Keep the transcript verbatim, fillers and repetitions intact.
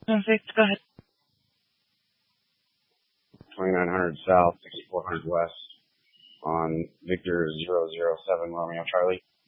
Perfect. Go ahead. twenty-nine hundred South, sixty-four hundred West on Victor zero zero seven Romeo Charlie.